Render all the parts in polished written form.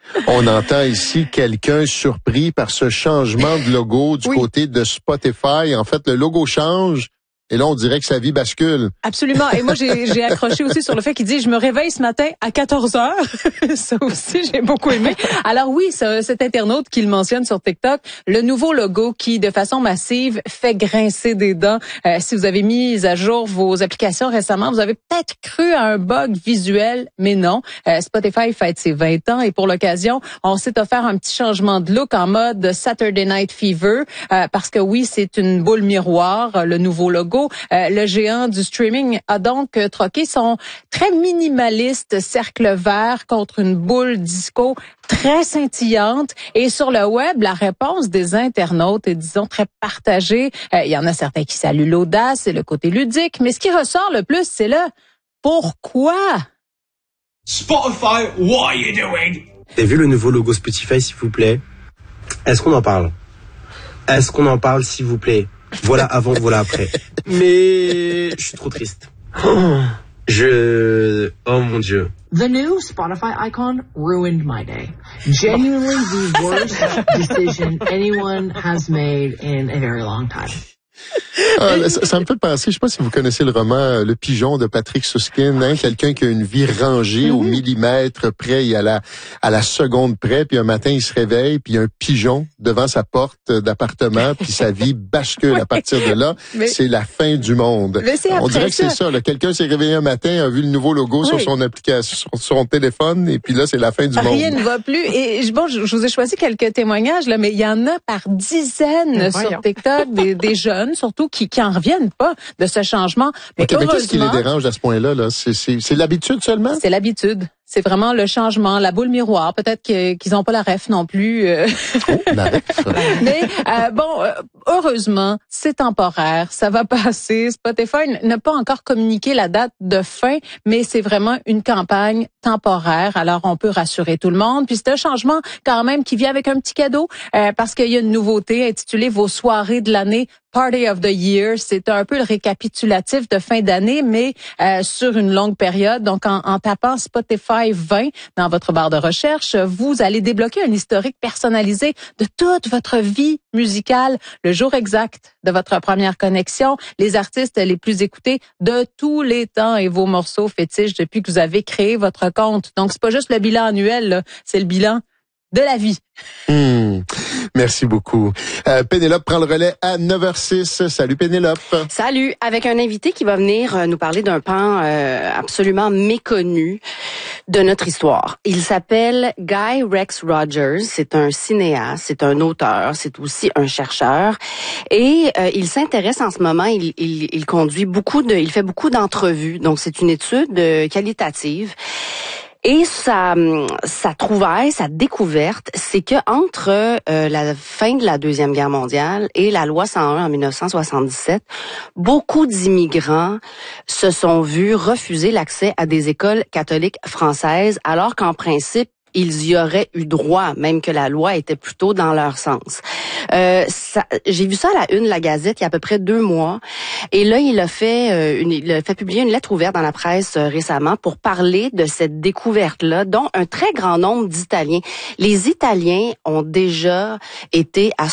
On entend ici quelqu'un surpris par ce changement de logo du côté de Spotify. En fait, le logo change. Et là, on dirait que sa vie bascule. Absolument. Et moi, j'ai accroché aussi sur le fait qu'il dit « Je me réveille ce matin à 14h ». Ça aussi, j'ai beaucoup aimé. Alors oui, cet internaute qui le mentionne sur TikTok, le nouveau logo qui, de façon massive, fait grincer des dents. Si vous avez mis à jour vos applications récemment, vous avez peut-être cru à un bug visuel, mais non. Spotify fête ses 20 ans et pour l'occasion, on s'est offert un petit changement de look en mode Saturday Night Fever parce que oui, c'est une boule miroir, le nouveau logo. Le géant du streaming a donc troqué son très minimaliste cercle vert contre une boule disco très scintillante. Et sur le web, la réponse des internautes est, disons, très partagée. Il y en a certains qui saluent l'audace et le côté ludique, mais ce qui ressort le plus, c'est le « pourquoi ». Spotify, what are you doing? Vous avez vu le nouveau logo Spotify, s'il vous plaît? Est-ce qu'on en parle? Est-ce qu'on en parle, s'il vous plaît? Voilà avant, voilà après. Mais je suis trop triste. Oh mon Dieu. The new Spotify icon ruined my day. Genuinely the worst decision anyone has made in a very long time. Ça me fait penser, je sais pas si vous connaissez le roman Le Pigeon de Patrick Suskind, hein, quelqu'un qui a une vie rangée au millimètre près et à la seconde près, puis un matin il se réveille, puis il y a un pigeon devant sa porte d'appartement, puis sa vie bascule à partir de là. C'est la fin du monde. On dirait que c'est ça. Là. Quelqu'un s'est réveillé un matin, a vu le nouveau logo sur son application, sur son téléphone, et puis là c'est la fin du monde. Rien ne va plus. Et bon, je vous ai choisi quelques témoignages là, mais il y en a par dizaines sur TikTok, des jeunes surtout qui en reviennent pas de ce changement. Mais qu'est-ce qui les dérange à ce point-là? Là? C'est l'habitude seulement? C'est l'habitude. C'est vraiment le changement, la boule miroir. Peut-être qu'ils n'ont pas la ref non plus. Oh, la ref. Mais heureusement, c'est temporaire. Ça va passer. Spotify n'a pas encore communiqué la date de fin, mais c'est vraiment une campagne temporaire. Alors, on peut rassurer tout le monde. Puis c'est un changement quand même qui vient avec un petit cadeau parce qu'il y a une nouveauté intitulée « Vos soirées de l'année ». Party of the Year, c'est un peu le récapitulatif de fin d'année, mais sur une longue période. Donc, en tapant Spotify 20 dans votre barre de recherche, vous allez débloquer un historique personnalisé de toute votre vie musicale, le jour exact de votre première connexion, les artistes les plus écoutés de tous les temps et vos morceaux fétiches depuis que vous avez créé votre compte. Donc, c'est pas juste le bilan annuel, là, c'est le bilan de la vie. Merci beaucoup. Pénélope prend le relais à 9h06. Salut Pénélope. Salut, avec un invité qui va venir nous parler d'un pan absolument méconnu de notre histoire. Il s'appelle Guy Rex Rogers, c'est un cinéaste, c'est un auteur, c'est aussi un chercheur et il s'intéresse en ce moment, il conduit il fait beaucoup d'entrevues, donc c'est une étude qualitative. Et sa trouvaille, sa découverte, c'est que entre la fin de la Deuxième Guerre mondiale et la loi 101 en 1977, beaucoup d'immigrants se sont vus refuser l'accès à des écoles catholiques françaises, alors qu'en principe, ils y auraient eu droit, même que la loi était plutôt dans leur sens. J'ai vu ça à la une de la Gazette il y a à peu près 2 mois. Et là, il a fait publier une lettre ouverte dans la presse récemment pour parler de cette découverte-là, dont un très grand nombre d'Italiens. Les Italiens ont déjà été à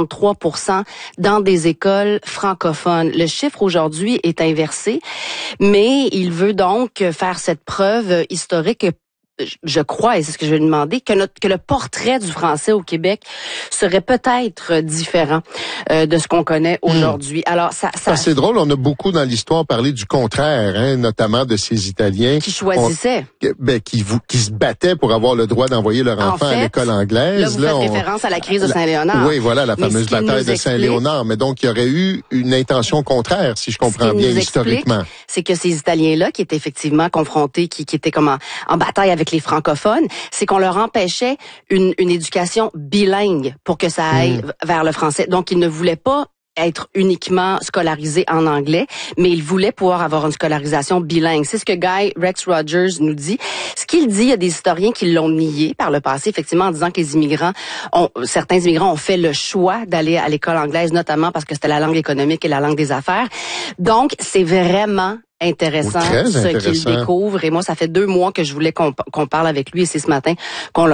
63% dans des écoles francophones. Le chiffre aujourd'hui est inversé, mais il veut donc faire cette preuve historique. Je crois, et c'est ce que je vais demander, que le portrait du français au Québec serait peut-être différent de ce qu'on connaît aujourd'hui. Alors, c'est drôle, on a beaucoup dans l'histoire parlé du contraire, hein, notamment de ces Italiens qui choisissaient, qui se battaient pour avoir le droit d'envoyer leur enfant à l'école anglaise. Là, vous faites référence à la crise de Saint-Léonard. Oui, voilà, la fameuse bataille de Saint-Léonard. Mais donc, il y aurait eu une intention contraire, si je comprends bien historiquement. C'est que ces Italiens-là, qui étaient effectivement confrontés, qui étaient comme en bataille avec les francophones, c'est qu'on leur empêchait une éducation bilingue pour que ça aille vers le français. Donc, ils ne voulaient pas être uniquement scolarisés en anglais, mais ils voulaient pouvoir avoir une scolarisation bilingue. C'est ce que Guy Rex Rogers nous dit. Ce qu'il dit, il y a des historiens qui l'ont nié par le passé, effectivement, en disant que certains immigrants ont fait le choix d'aller à l'école anglaise, notamment parce que c'était la langue économique et la langue des affaires. Donc, c'est vraiment intéressant ce qu'il découvre. Et moi, ça fait 2 mois que je voulais qu'on parle avec lui et c'est ce matin qu'on